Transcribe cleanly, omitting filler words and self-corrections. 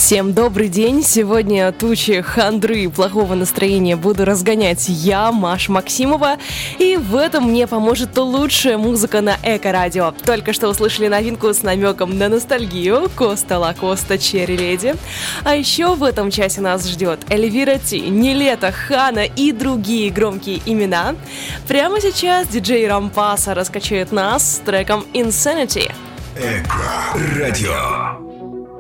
Всем добрый день! Сегодня тучи хандры и плохого настроения буду разгонять я, Маша Максимова. И в этом мне поможет лучшая музыка на Эко-радио. Только что услышали новинку с намеком на ностальгию Коста Лакоста Черри Леди. А еще в этом часе нас ждет Эльвира Ти, Нилетто, Хана и другие громкие имена. Прямо сейчас диджей Рампаса раскачает нас с треком Insanity. Эко-радио.